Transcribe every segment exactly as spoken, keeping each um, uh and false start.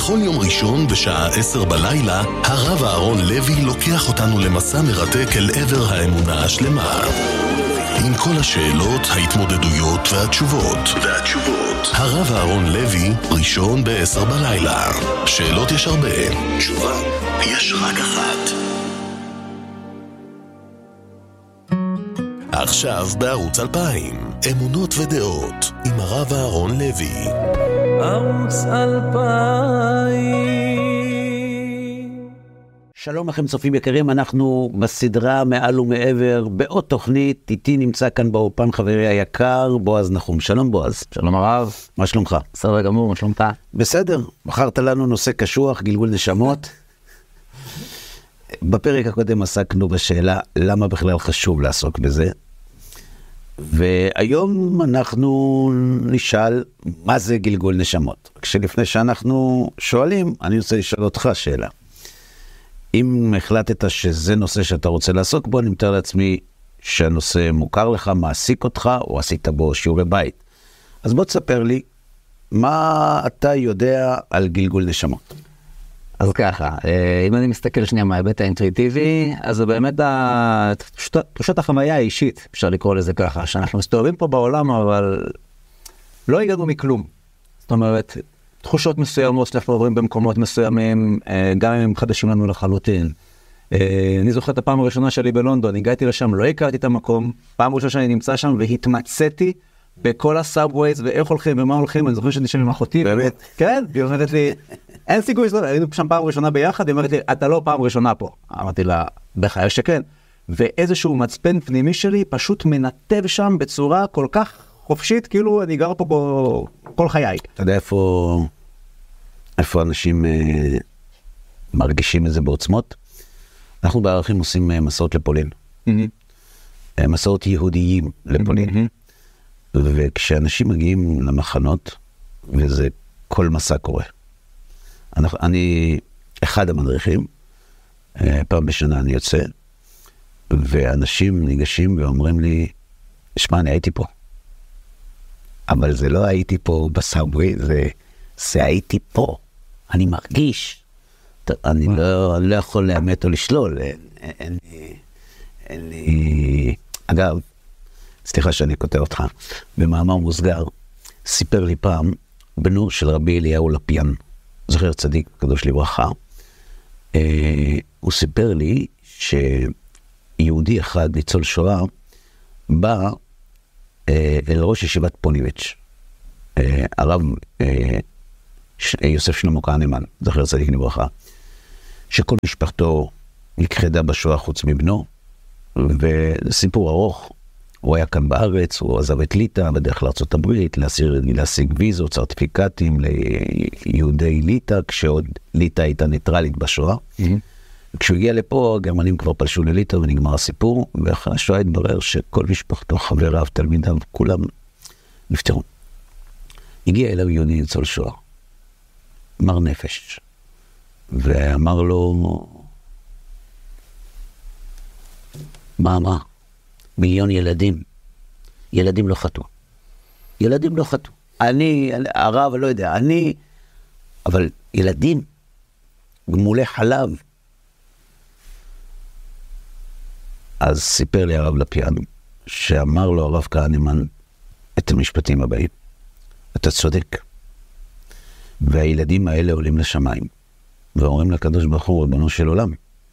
בכל יום ראשון בשעה עשר בלילה, הרב אהרון לוי לוקח אותנו למסע מרתק אל עבר האמונה השלמה. עם כל השאלות, ההתמודדויות והתשובות. והתשובות. הרב אהרון לוי, ראשון בעשר בלילה. שאלות יש הרבה, תשובה יש רק אחת. עכשיו בערוץ אלפיים, אמונות ודעות, עם הרב אהרון לוי. ערוץ אלפיים. שלום לכם צופים יקרים, אנחנו בסדרה מעל ומעבר, בעוד תוכנית. איתי נמצא כאן באופן חברי היקר, בועז נחום. שלום בועז. שלום הרב. מה שלומך? בסדר גמור, מה שלומך? בסדר, בחרת לנו נושא קשוח, גלגול נשמות. בפרק הקודם עסקנו בשאלה למה בכלל חשוב לעסוק בזה. והיום אנחנו נשאל מה זה גלגול נשמות. כשלפני שאנחנו שואלים, אני רוצה לשאול אותך שאלה. אם החלטת שזה נושא שאתה רוצה לעסוק בו, אני מתאר לעצמי שהנושא מוכר לך, מעסיק אותך, או עשית בו שיעורי בית. אז בוא תספר לי, מה אתה יודע על גלגול נשמות? אז ככה, אם אני מסתכל שנייה מההיבט האינטואיטיבי, אז זה באמת תחושת החוויה האישית, אפשר לקרוא לזה ככה, שאנחנו מסתובבים פה בעולם, אבל לא הגענו מכלום. זאת אומרת, תחושות מסוימות שאנחנו עוברים במקומות מסוימים, גם אם הם חדשים לנו לחלוטין. אני זוכר את הפעם הראשונה שלי בלונדון, הגעתי לשם, לא הכרתי את המקום, פעם ראשונה שאני נמצא שם והתמצאתי בכל הסאבווייז ואיך הולכים ומה הולכים. אני זוכר שאני שם עם אחותי. באמת? כן, היא אומרת לי, אין סיכוי, היינו שם פעם ראשונה ביחד, היא אומרת לי, אתה לא פעם ראשונה פה. אמרתי לה, בחיי שכן. ואיזשהו מצפן פנימי שלי פשוט מנתב שם בצורה כל כך חופשית, כאילו אני גר פה בו כל חיי. אתה יודע איפה, איפה אנשים אה, מרגישים את זה בעוצמות? אנחנו בערכים עושים אה, מסעות לפולין. Mm-hmm. אה, מסעות יהודיים לפולין. Mm-hmm. וכשאנשים מגיעים למחנות, וזה כל מסע קורה. אני, אני אחד המדריכים, פעם בשנה אני יוצא, ואנשים ניגשים ואומרים לי, שמע, אני הייתי פה. אבל זה לא הייתי פה בסאבווי, זה, זה הייתי פה. אני מרגיש. אני לא, אני לא יכול לאמת או לשלול. אין, אין, אין, אין לי... אגב, סליחה שאני כותב אותך, במאמר מוסגר, סיפר לי פעם, בנו של רבי אליהו לפיאן, זכר צדיק, קדוש לברכה, אה, הוא סיפר לי שיהודי אחד, ניצול שואה, בא אה, אל ראש ישיבת פוניבץ', אה, הרב אה, ש, אה, יוסף שלמה כהנמן, זכר צדיק לברכה, שכל משפחתו נכחדה בשואה חוץ מבנו, וזה סיפור ארוך. הוא היה כאן בארץ, הוא עזב את ליטא, בדרך לארצות הברית, להשיג ויזות, סרטיפיקטים ליהודי ליטא, כשעוד ליטא הייתה ניטרלית בשואה. Mm-hmm. כשהוא הגיע לפה, הגרמנים כבר פלשו לליטא ונגמר הסיפור, ואחרי השואה התברר שכל משפחתו, חבריו, תלמידיו, כולם נפטרו. הגיע אליו יהודי ניצול שואה, מר נפש, ואמר לו, מה, מה? מיליון ילדים, ילדים לא חטאו. ילדים לא חטאו. אני, הרב, לא יודע, אני, אבל ילדים, גמולי חלב. אז סיפר לי הרב לפיאן, שאמר לו הרב כהנמן את המשפטים הבאים. אתה צודק. והילדים האלה עולים לשמיים, ואומרים לקדוש ברוך הוא, ריבונו של עולם,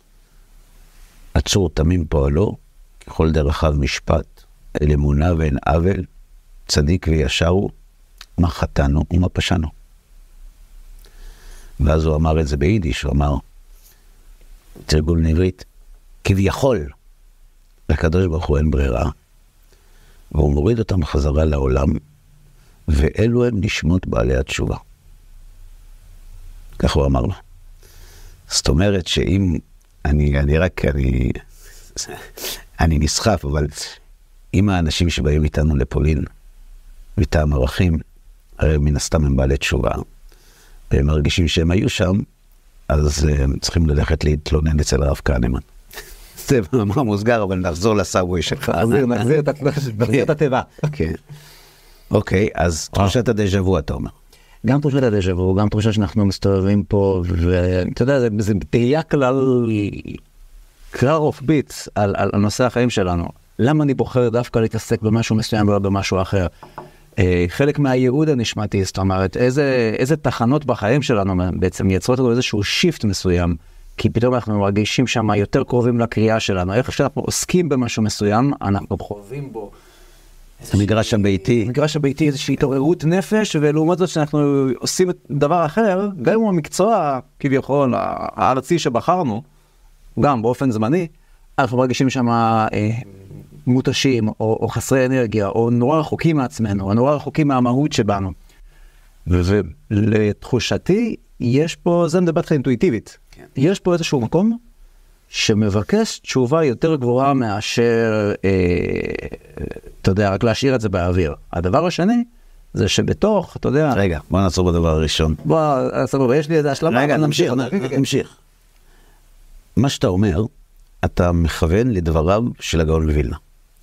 עצור תמים פועלו, ככל דרכיו משפט, אל אמונה ואין עוול, צדיק וישר הוא, מה חטאנו ומה פשענו. ואז הוא אמר את זה ביידיש, הוא אמר, תרגול נברית, כביכול, לקדוש ברוך הוא אין ברירה, והוא מוריד אותם חזרה לעולם, ואלו הם נשמות בעלי התשובה. כך הוא אמר לו. זאת אומרת שאם, אני, אני רק, אני... אני נסחף, אבל אם האנשים שבאים איתנו לפולין, מטעם ערכים, הרי מן הסתם הם בעלי תשובה, והם מרגישים שהם היו שם, אז הם צריכים ללכת להתלונן אצל הרב כהנמן. זה מאמר מוסגר, אבל נחזור לסאבווי שלך. נחזיר את הטבע. כן. אוקיי, אז תחושת הדז'ה וו, אתה אומר. גם תחושת הדז'ה-וו, גם תחושה שאנחנו מסתובבים פה, ואתה יודע, זה, זה תהיה כלל, כלל רוחבית על, על, על נושא החיים שלנו. למה אני בוחר דווקא להתעסק במשהו מסוים ולא במשהו אחר? חלק מהייעוד הנשמתי, זאת אומרת, איזה, איזה תחנות בחיים שלנו בעצם יצרות לנו איזשהו שיפט מסוים, כי פתאום אנחנו מרגישים שם יותר קרובים לקריאה שלנו. איך שאנחנו עוסקים במשהו מסוים, אנחנו חווים בו. המגרש הביתי. המגרש הביתי, איזושהי התעוררות נפש, ולעומת זאת שאנחנו עושים דבר אחר, גם אם הוא המקצוע, כביכול, הארצי שבחרנו, גם באופן זמני, אנחנו מרגישים שם אה, מותשים, או, או חסרי אנרגיה, או נורא רחוקים מעצמנו, או נורא רחוקים מהמהות שבנו. ולתחושתי, יש פה, זה מדבר לך אינטואיטיבית, כן. יש פה איזשהו מקום שמבקש תשובה יותר גבוהה מאשר, אה, אתה יודע, רק להשאיר את זה באוויר. הדבר השני, זה שבתוך, אתה יודע... רגע, בוא נעצור בדבר הראשון. בוא, סבבה, יש לי איזה השלמה. רגע, נמשיך, נמשיך. מה שאתה אומר, אתה מכוון לדבריו של הגאון מווילנה.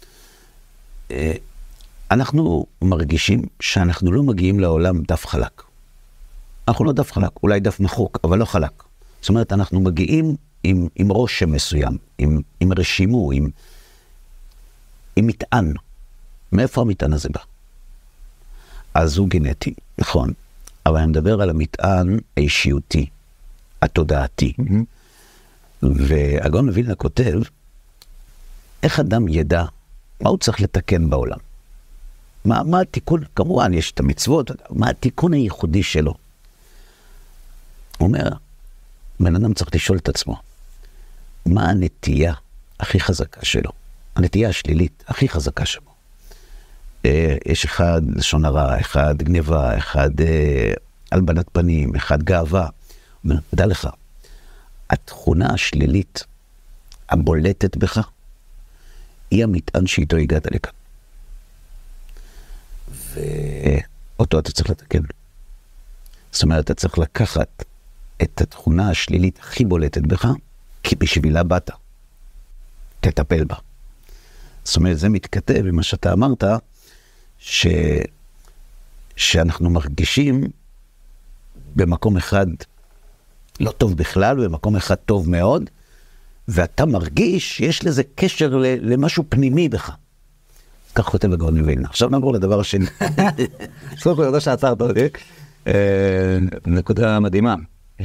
אנחנו מרגישים שאנחנו לא מגיעים לעולם דף חלק. אנחנו לא דף חלק, אולי דף מחוק, אבל לא חלק. זאת אומרת, אנחנו מגיעים עם, עם רושם מסוים, עם, עם רשימו, עם, עם מטען. מאיפה המטען הזה בא? אז הוא גנטי, נכון. אבל אני מדבר על המטען האישיותי, התודעתי. Mm-hmm. והגאון מווילנה כותב, איך אדם ידע מה הוא צריך לתקן בעולם? מה, מה התיקון? כמובן, יש את המצוות, מה התיקון הייחודי שלו? הוא אומר, בן אדם צריך לשאול את עצמו, מה הנטייה הכי חזקה שלו? הנטייה השלילית הכי חזקה שלו. יש אחד לשון הרע, אחד גניבה, אחד הלבנת פנים, אחד גאווה. ודע לך, התכונה השלילית הבולטת בך, היא המטען שאיתו הגעת לכאן. ואותו אתה צריך לתקן. זאת אומרת, אתה צריך לקחת את התכונה השלילית הכי בולטת בך, כי בשבילה באת. תטפל בה. זאת אומרת, זה מתכתב עם מה שאתה אמרת, ש... שאנחנו מרגישים במקום אחד לא טוב בכלל, ובמקום אחד טוב מאוד, ואתה מרגיש שיש לזה קשר למשהו פנימי בך. כך כותב הגאון מווילנה. עכשיו נעבור לדבר השני. סוף כל ידע שעצרת אותי. נקודה מדהימה.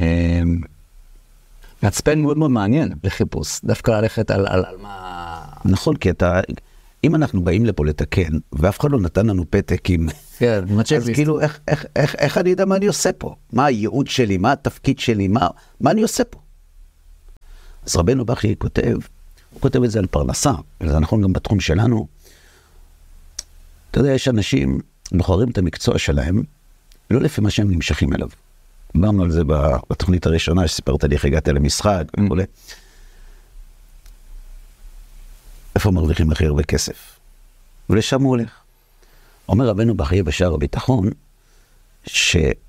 מצפן מאוד מאוד מעניין לחיפוש. דווקא ללכת על, על, על מה... נכון, כי אתה... אם אנחנו באים לפה לתקן, ואף אחד לא נתן לנו פתק עם... כן, אז כאילו, איך, איך, איך, איך אני יודע מה אני עושה פה? מה הייעוד שלי? מה התפקיד שלי? מה, מה אני עושה פה? אז רבנו בכי כותב, הוא כותב את זה על פרנסה, וזה נכון גם בתחום שלנו. אתה יודע, יש אנשים בוחרים את המקצוע שלהם, לא לפי מה שהם נמשכים אליו. דיברנו על זה בתוכנית הראשונה, שסיפרת לי איך הגעת למשחק וכו'. איפה מרוויחים הכי הרבה כסף? ולשם הוא הולך. אומר רבנו בכי בשער הביטחון, ש...